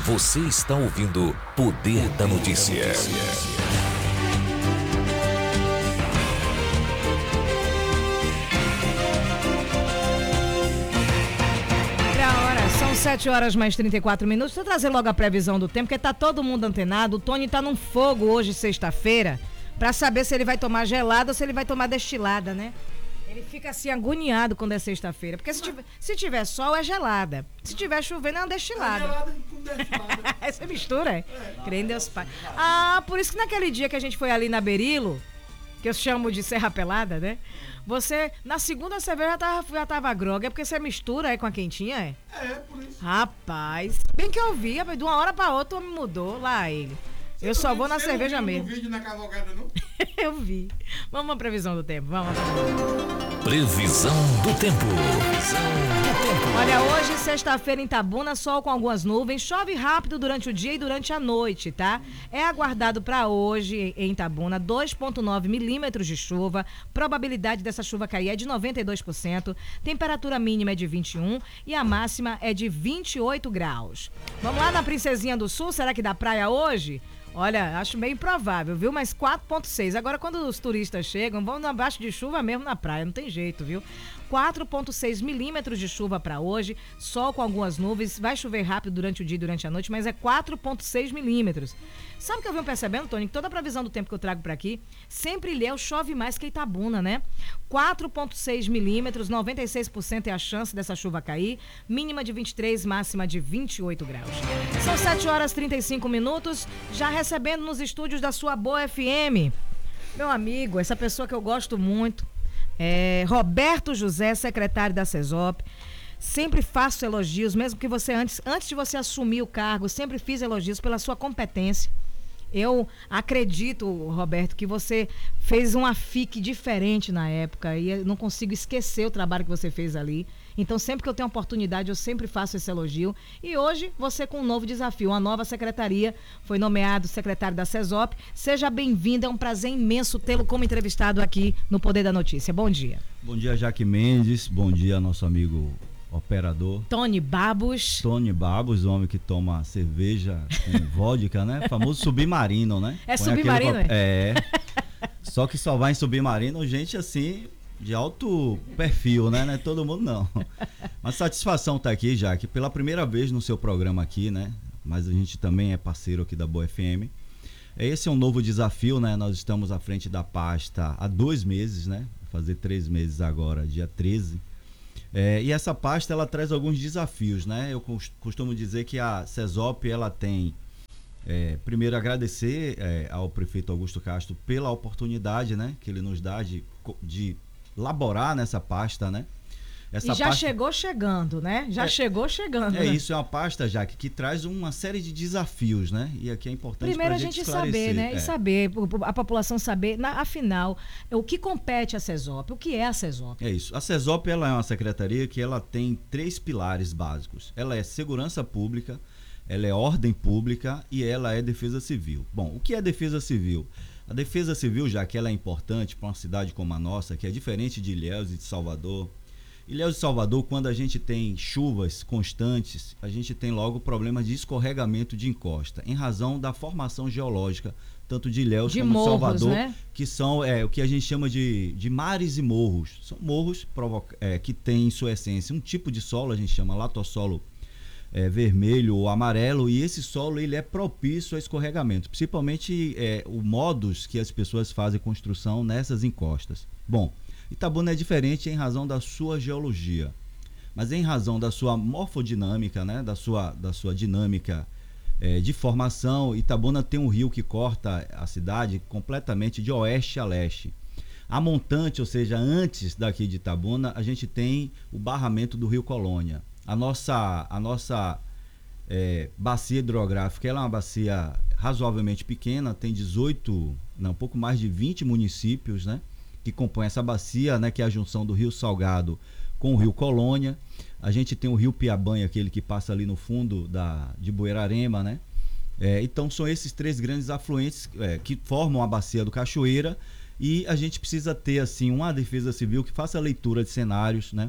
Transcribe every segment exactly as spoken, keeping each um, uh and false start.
Você está ouvindo Poder da Notícia. São sete horas mais trinta e quatro minutos. Deixa eu trazer logo a previsão do tempo, porque tá todo mundo antenado. O Tony tá num fogo hoje, sexta-feira, pra saber se ele vai tomar gelada ou se ele vai tomar destilada, né? Ele fica assim agoniado quando é sexta-feira, porque se tiver, se tiver sol é gelada, se tiver chovendo é uma destilada. É gelada com destilada. Essa mistura, é? é Crê em Deus Pai. Ah, por isso que naquele dia que a gente foi ali na Berilo, que eu chamo de Serra Pelada, né? Você, na segunda cerveja já tava, já tava grog, é porque você mistura aí com a quentinha, é? É, por isso. Rapaz, bem que eu vi, de uma hora pra outra me mudou lá ele. Você eu só vou na cerveja mesmo. Você não viu vídeo na cavalgada, não? Eu vi. Vamos à previsão do tempo, vamos. Previsão do tempo. Previsão do tempo. Olha, hoje, sexta-feira em Itabuna, sol com algumas nuvens, chove rápido durante o dia e durante a noite, tá? É aguardado para hoje em Itabuna dois vírgula nove milímetros de chuva, probabilidade dessa chuva cair é de noventa e dois por cento, temperatura mínima é de vinte e um e a máxima é de vinte e oito graus. Vamos lá na Princesinha do Sul, será que dá praia hoje? Olha, acho meio improvável, viu? Mas quatro vírgula seis. Agora, quando os turistas chegam, vão abaixo de chuva mesmo na praia, não tem jeito, viu? quatro vírgula seis milímetros de chuva para hoje, sol com algumas nuvens, vai chover rápido durante o dia e durante a noite, mas é quatro vírgula seis milímetros. Sabe o que eu venho percebendo, Tony? Que toda a previsão do tempo que eu trago para aqui, sempre Ilhéus chove mais que Itabuna, né? quatro vírgula seis milímetros, noventa e seis por cento é a chance dessa chuva cair, mínima de vinte e três, máxima de vinte e oito graus. São sete horas e trinta e cinco minutos, já recebendo nos estúdios da sua Boa F M. Meu amigo, essa pessoa que eu gosto muito, é Roberto José, secretário da CESOP. Sempre faço elogios, mesmo que você antes, antes de você assumir o cargo, sempre fiz elogios pela sua competência. Eu acredito, Roberto, que você fez uma F I C diferente na época e eu não consigo esquecer o trabalho que você fez ali. Então, sempre que eu tenho oportunidade, eu sempre faço esse elogio. E hoje, você com um novo desafio, uma nova secretaria, foi nomeado secretário da CESOP. Seja bem-vindo, é um prazer imenso tê-lo como entrevistado aqui no Poder da Notícia. Bom dia. Bom dia, Jaque Mendes. Bom dia, nosso amigo operador Tony Babos. Tony Babos, o homem que toma cerveja com vodka, né? Famoso submarino, né? É Põe submarino, aquele... é? É. Só que só vai em submarino gente assim, de alto perfil, né? Não é todo mundo, não. Uma satisfação estar aqui, Jaque, pela primeira vez no seu programa aqui, né? Mas a gente também é parceiro aqui da Boa F M. Esse é um novo desafio, né? Nós estamos à frente da pasta há dois meses, né? Vai fazer três meses agora, dia treze. É, e essa pasta ela traz alguns desafios, né? Eu costumo dizer que a CESOP ela tem, é, primeiro agradecer é, ao prefeito Augusto Castro pela oportunidade, né, que ele nos dá de, de laborar nessa pasta, né? Essa e já pasta... chegou chegando, né? Já é, chegou chegando. É né? Isso, é uma pasta, Jaque, que traz uma série de desafios, né? E aqui é importante primeiro a gente, gente esclarecer. saber, né? É. E saber, a população saber, na, afinal, o que compete à CESOP, o que é a CESOP? É isso. A CESOP ela é uma secretaria que ela tem três pilares básicos. Ela é segurança pública, ela é ordem pública e ela é defesa civil. Bom, o que é defesa civil? A defesa civil, já que ela é importante para uma cidade como a nossa, que é diferente de Ilhéus e de Salvador. Ilhéus e Salvador, quando a gente tem chuvas constantes, a gente tem logo problemas de escorregamento de encosta, em razão da formação geológica, tanto de Ilhéus de como morros, de Salvador, né? que são é, o que a gente chama de, de mares e morros. São morros provoca, é, que têm em sua essência um tipo de solo, a gente chama latossolo é, vermelho ou amarelo, e esse solo ele é propício a escorregamento, principalmente é, o modus que as pessoas fazem construção nessas encostas. Bom, Itabuna é diferente em razão da sua geologia, mas em razão da sua morfodinâmica, né, da sua, da sua dinâmica é, de formação, Itabuna tem um rio que corta a cidade completamente de oeste a leste. A montante, ou seja, antes daqui de Itabuna, a gente tem o barramento do rio Colônia. A nossa, a nossa é, bacia hidrográfica ela é uma bacia razoavelmente pequena, tem dezoito, não, um pouco mais de vinte municípios, né, que compõem essa bacia, né, que é a junção do Rio Salgado com o Rio Colônia. A gente tem o Rio Piabanha, aquele que passa ali no fundo da, de Buerarema, né? É, então são esses três grandes afluentes é, que formam a bacia do Cachoeira, e a gente precisa ter assim uma defesa civil que faça a leitura de cenários, né,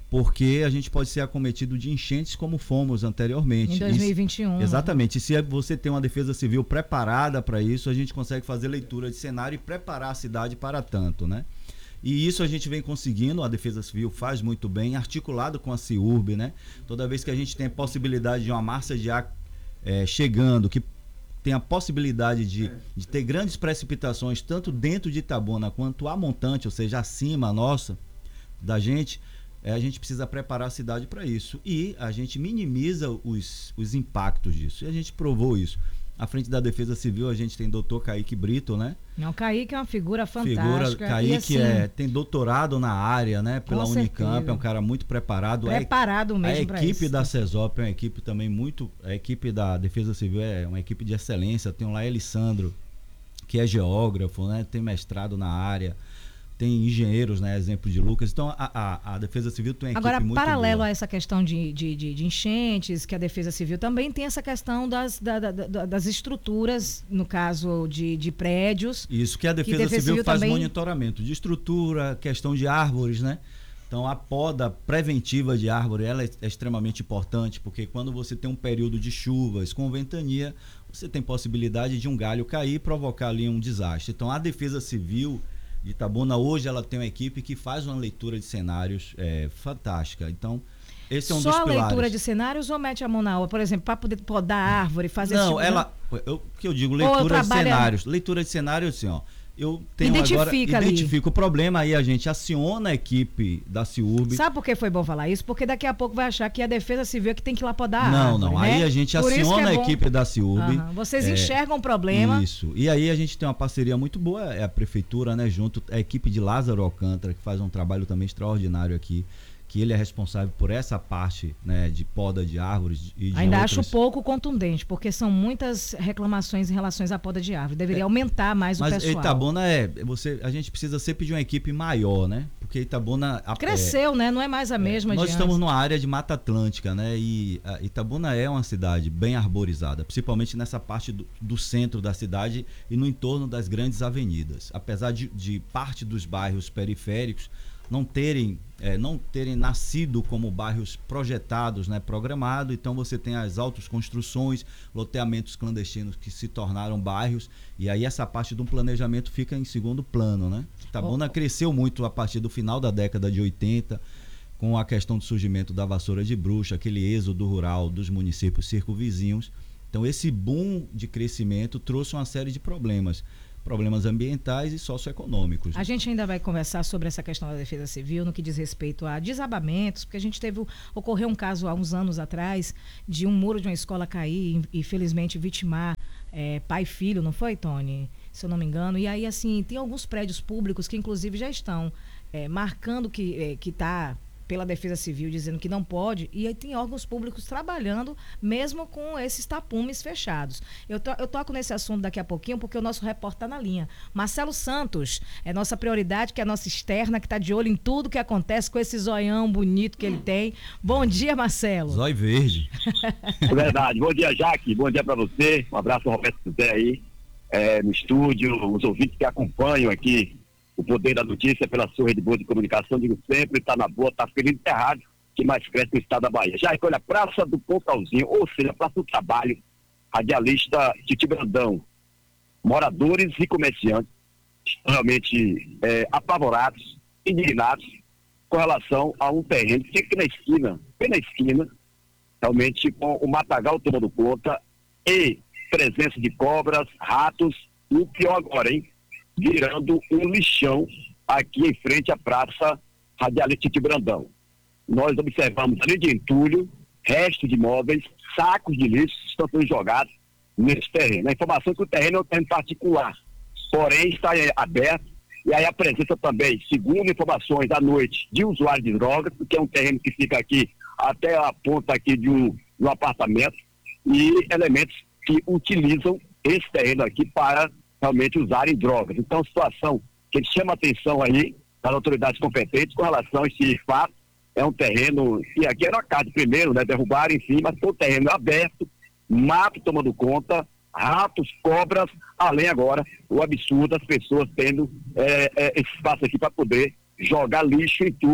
porque a gente pode ser acometido de enchentes como fomos anteriormente. Em dois mil e vinte e um. E, exatamente. E se você tem uma defesa civil preparada para isso, a gente consegue fazer leitura de cenário e preparar a cidade para tanto, né? E isso a gente vem conseguindo, a Defesa Civil faz muito bem, articulado com a CIURB, né? Toda vez que a gente tem a possibilidade de uma massa de ar é, chegando, que tem a possibilidade de, de ter grandes precipitações, tanto dentro de Itabuna quanto a montante, ou seja, acima nossa, da gente, é, a gente precisa preparar a cidade para isso. E a gente minimiza os, os impactos disso. E a gente provou isso. À frente da Defesa Civil, a gente tem doutor Kaique Brito, né? Não, Kaique é uma figura fantástica. Figura, Kaique assim, é, tem doutorado na área, né? Pela Unicamp, certeza. É um cara muito preparado. Preparado a, mesmo para isso. A equipe da CESOP é uma equipe também muito... A equipe da Defesa Civil é uma equipe de excelência. Tem lá Elisandro, que é geógrafo, né? Tem mestrado na área. Tem engenheiros, né? Exemplo de Lucas. Então, a, a, a Defesa Civil tem uma equipe Agora, muito boa. Agora, paralelo a essa questão de, de, de, de enchentes, que a Defesa Civil também tem essa questão das, da, da, da, das estruturas, no caso de, de prédios. Isso, que a Defesa, que a Defesa Civil, Civil faz também... monitoramento de estrutura, questão de árvores, né? Então, a poda preventiva de árvore, ela é, é extremamente importante, porque quando você tem um período de chuvas com ventania, você tem possibilidade de um galho cair e provocar ali um desastre. Então, a Defesa Civil de Itabuna, hoje ela tem uma equipe que faz uma leitura de cenários é, fantástica. Então, esse é um Só dos a pilares. leitura de cenários ou mete a mão na obra? Por exemplo, para poder podar a árvore, fazer Não, esse tipo ela... O que eu digo, leitura de cenários. Leitura de cenários, assim, ó. Eu tenho Identifica agora, ali. identifico o problema, aí a gente aciona a equipe da CIURB. Sabe por que foi bom falar isso? Porque daqui a pouco vai achar que a Defesa Civil é que tem que ir lá podar a Não, árvore, não. né? Aí a gente Por aciona é a equipe da CIURB. Uhum. Vocês é, enxergam o problema. Isso. E aí a gente tem uma parceria muito boa, é a prefeitura, né? Junto a equipe de Lázaro Alcântara, que faz um trabalho também extraordinário aqui, que ele é responsável por essa parte, né, de poda de árvores e de Ainda outras... acho pouco contundente, porque são muitas reclamações em relação à poda de árvore. Deveria é, aumentar mais o mas pessoal. Mas Itabuna é, você, a gente precisa sempre de uma equipe maior, né? Porque Itabuna... Cresceu, é, né? Não é mais a mesma. É, nós de estamos antes. numa área de Mata Atlântica, né? E a Itabuna é uma cidade bem arborizada, principalmente nessa parte do, do centro da cidade e no entorno das grandes avenidas. Apesar de, de parte dos bairros periféricos não terem, é, não terem nascido como bairros projetados, né, programados, então você tem as autoconstruções, loteamentos clandestinos que se tornaram bairros, e aí essa parte do planejamento fica em segundo plano, né? Itabuna oh. cresceu muito a partir do final da década de oitenta, com a questão do surgimento da vassoura de bruxa, aquele êxodo rural dos municípios circunvizinhos. Então esse boom de crescimento trouxe uma série de problemas. Problemas ambientais e socioeconômicos. A gente ainda vai conversar sobre essa questão da Defesa Civil no que diz respeito a desabamentos, porque a gente teve, ocorreu um caso há uns anos atrás de um muro de uma escola cair e, felizmente, vitimar é, pai e filho, não foi, Tony? Se eu não me engano. E aí, assim, tem alguns prédios públicos que, inclusive, já estão é, marcando que é, que está... pela Defesa Civil, dizendo que não pode, e aí tem órgãos públicos trabalhando mesmo com esses tapumes fechados. Eu, to, eu toco nesse assunto daqui a pouquinho, porque o nosso repórter está na linha. Marcelo Santos é nossa prioridade, que é a nossa externa, que está de olho em tudo que acontece com esse zoião bonito que ele tem. Bom dia, Marcelo. Zóio verde. É verdade. Bom dia, Jaque. Bom dia para você. Um abraço ao Roberto José aí, é, no estúdio, os ouvintes que acompanham aqui o Poder da Notícia pela sua rede boa de comunicação, digo sempre, está na boa, está feliz e errado, que mais cresce no estado da Bahia. Já olha, a Praça do Pontalzinho, ou seja, a Praça do Trabalho, radialista Titi Brandão, moradores e comerciantes estão realmente é, apavorados, indignados com relação a um terreno que fica na esquina, bem na esquina, realmente com o matagal tomando conta e presença de cobras, ratos e o pior agora, hein? Virando um lixão aqui em frente à Praça Radialista de Brandão. Nós observamos ali de entulho, restos de móveis, sacos de lixo que estão sendo jogados nesse terreno. A informação é que o terreno é um terreno particular, porém está aberto, e aí a presença também, segundo informações à noite, de usuários de drogas, que é um terreno que fica aqui até a ponta aqui de um, de um apartamento, e elementos que utilizam esse terreno aqui para realmente usarem drogas. Então, situação que chama a atenção aí das autoridades competentes com relação a esse fato. É um terreno, e aqui era uma casa primeiro, né, derrubaram em cima, mas foi um terreno aberto, mato tomando conta, ratos, cobras, além agora o absurdo das pessoas tendo é, é, esse espaço aqui para poder jogar lixo e entulho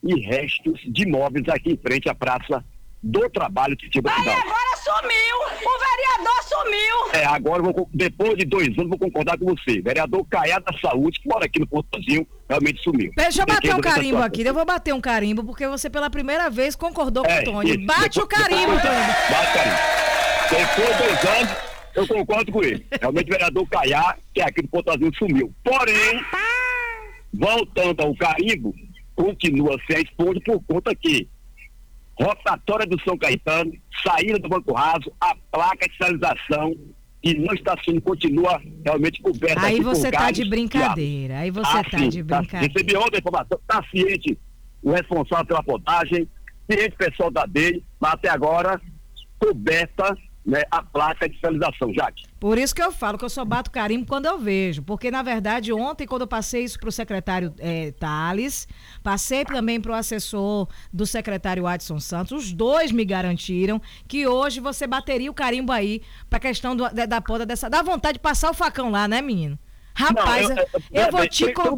e restos de imóveis aqui em frente à Praça do Trabalho de Titiba Aí Cidade. agora sumiu, o vereador sumiu. É, agora, eu vou, depois de dois anos, vou concordar com você. Vereador Caiá da Saúde, que mora aqui no Portozinho, realmente sumiu. Deixa eu Tem bater que um resolver essa carimbo situação. aqui, eu vou bater um carimbo, porque você pela primeira vez concordou com É, o Tony. isso. Bate Depois- o carimbo, depois- Tony. Bate o carimbo. Depois de dois anos, eu concordo com ele. Realmente o vereador Caiá, que é aqui do Portozinho, sumiu. Porém, voltando ao carimbo, continua sem a esposa por conta que rotatória do São Caetano, saída do Banco Raso, a placa de sinalização que não está sendo, continua realmente coberta. Aí aqui por você tá galhos de e brincadeira, aí você árvores. tá Ah, sim, de tá- brincadeira. Recebi outra informação, está ciente o responsável pela podagem, ciente o pessoal da D E I, mas até agora coberta, né, a placa de sinalização, Jaque. Por isso que eu falo que eu só bato carimbo quando eu vejo. Porque, na verdade, ontem, quando eu passei isso para o secretário eh, Thales, passei também para o assessor do secretário Adson Santos, os dois me garantiram que hoje você bateria o carimbo aí para a questão do, da, da poda dessa. Dá vontade de passar o facão lá, né, menino? Rapaz, Não, eu, eu- eu- eu vou bem, te tem- tem um contar